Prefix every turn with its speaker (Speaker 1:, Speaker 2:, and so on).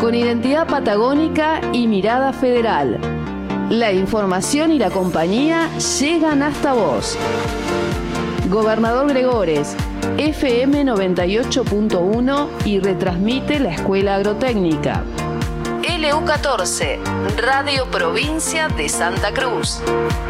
Speaker 1: con identidad patagónica y mirada federal. La información y la compañía llegan hasta vos. Gobernador Gregores, FM 98.1 y retransmite la Escuela Agrotécnica. LU14, Radio Provincia de Santa Cruz.